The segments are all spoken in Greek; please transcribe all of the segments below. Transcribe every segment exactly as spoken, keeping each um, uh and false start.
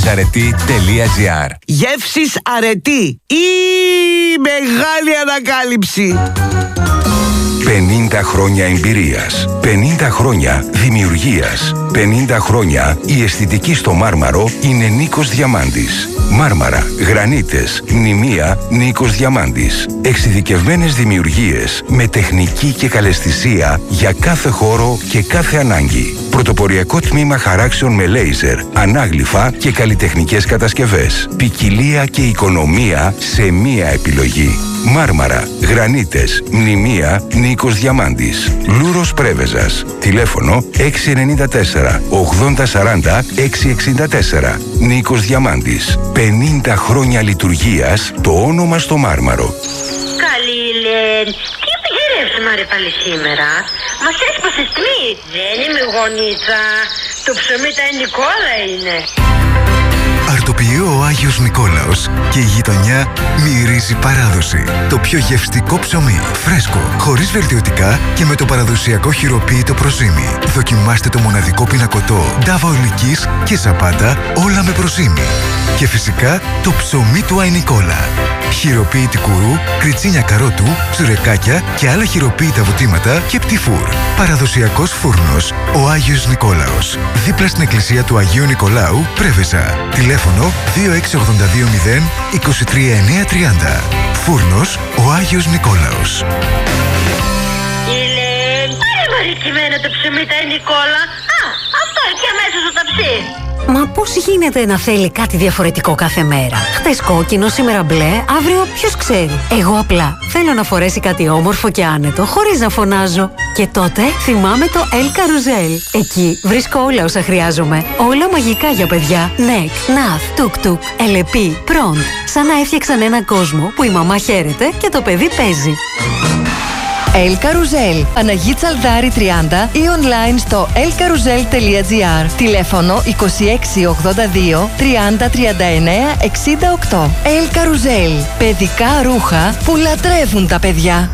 αρετή τελεία τζι άρ. Γεύσεις Αρετή. Η μεγάλη ανακάλυψη. πενήντα χρόνια εμπειρίας, πενήντα χρόνια δημιουργίας, πενήντα χρόνια η αισθητική στο Μάρμαρο είναι Νίκος Διαμάντης. Μάρμαρα, γρανίτες, μνημεία, Νίκος Διαμάντης. Εξειδικευμένες δημιουργίες με τεχνική και καλαισθησία για κάθε χώρο και κάθε ανάγκη. Πρωτοποριακό τμήμα χαράξεων με λέιζερ, ανάγλυφα και καλλιτεχνικές κατασκευές. Ποικιλία και οικονομία σε μία επιλογή. Μάρμαρα, γρανίτες, μνημεία, Νίκος Διαμάντης. Λούρος Πρέβεζας. Τηλέφωνο έξι εννιά τέσσερα ογδόντα σαράντα έξι εξήντα τέσσερα. Νίκος Διαμάντης. πενήντα χρόνια λειτουργίας, το όνομα στο Μάρμαρο. Καλή Λεν, τι επιχειρεύσουμε ρε πάλι σήμερα? Μας έσπασες τμή. Δεν είμαι γονίτσα. Το ψωμί τα Νικόλα είναι. Αρτοποιείο ο Άγιος Νικόλαος και η γειτονιά μυρίζει παράδοση. Το πιο γευστικό ψωμί, φρέσκο, χωρίς βελτιωτικά και με το παραδοσιακό χειροποίητο προζύμι. Δοκιμάστε το μοναδικό πινακωτό ντάβα ολικής και σαπάτα, όλα με προζύμι. Και φυσικά το ψωμί του Άι Νικόλα. Χειροποίητη κουρού, κριτσίνια καρότου, τσουρεκάκια και άλλα χειροποίητα βουτήματα και πτυφούρ. Παραδοσιακός φούρνος ο Άγιος Νικόλαος. Δίπλα στην εκκλησία του Αγίου Νικολάου, Πρέβεζα. Τηλέφωνο δύο έξι ογδόντα δύο μηδέν είκοσι τρία εννιακόσια τριάντα. Φούρνος ο Άγιος Νικόλαος. Ηλέν, πάρε μαρικημένα το ψωμί τα Νικόλα. Α, αυτό και αμέσως το ταψί. Μα πώς γίνεται να θέλει κάτι διαφορετικό κάθε μέρα? Χτες κόκκινο, σήμερα μπλε, αύριο ποιος ξέρει. Εγώ απλά θέλω να φορέσει κάτι όμορφο και άνετο, χωρίς να φωνάζω. Και τότε θυμάμαι το El Carousel. Εκεί βρίσκω όλα όσα χρειάζομαι. Όλα μαγικά για παιδιά. Νεκ, Ναθ, Τουκ-Τουκ, Ελεπί, Πρόντ. Σαν να έφτιαξαν έναν κόσμο που η μαμά χαίρεται και το παιδί παίζει. El Carousel. Αναγή Τσαλδάρη τριάντα ή online στο ελ καρουζέλ τελεία τζι άρ. Τηλέφωνο είκοσι έξι ογδόντα δύο τριάντα τριάντα εννέα εξήντα οκτώ. El Carousel. Παιδικά ρούχα που λατρεύουν τα παιδιά.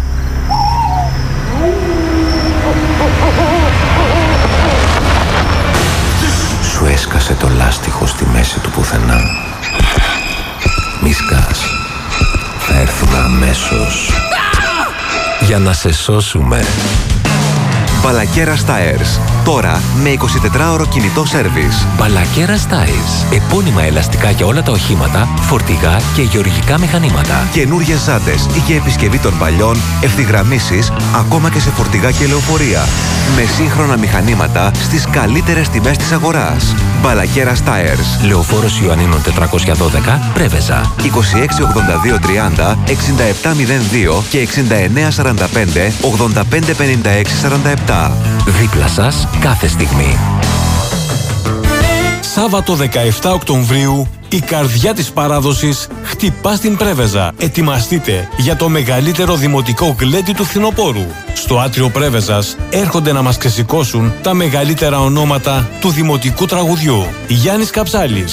Σου έσκασε το λάστιχο στη μέση του πουθενά. Μη σκάς. Θα έρθουμε αμέσως για να σε σώσουμε. Μπαλακέρας Tires. Τώρα με εικοσιτετράωρο κινητό σέρβις. Μπαλακέρας Tires. Επώνυμα ελαστικά για όλα τα οχήματα, φορτηγά και γεωργικά μηχανήματα. Καινούριες ζάντες ή και επισκευή των παλιών, ευθυγραμμίσεις, ακόμα και σε φορτηγά και λεωφορεία. Με σύγχρονα μηχανήματα στις καλύτερες τιμές της αγοράς. Μπαλακέρας Tires. Λεωφόρος Ιωαννίνων τετρακόσια δώδεκα, Πρέβεζα. είκοσι έξι ογδόντα δύο τριάντα εξήντα επτά μηδέν δύο και εξήντα εννέα σαράντα πέντε ογδόντα πέντε πενήντα έξι σαράντα επτά. Δίπλα σας κάθε στιγμή. Σάββατο δεκαεφτά Οκτωβρίου, η καρδιά της παράδοσης χτυπά στην Πρέβεζα. Ετοιμαστείτε για το μεγαλύτερο δημοτικό γλέντι του φθινοπόρου. Στο άτριο Πρέβεζας έρχονται να μας ξεσηκώσουν τα μεγαλύτερα ονόματα του δημοτικού τραγουδιού. Γιάννης Καψάλης,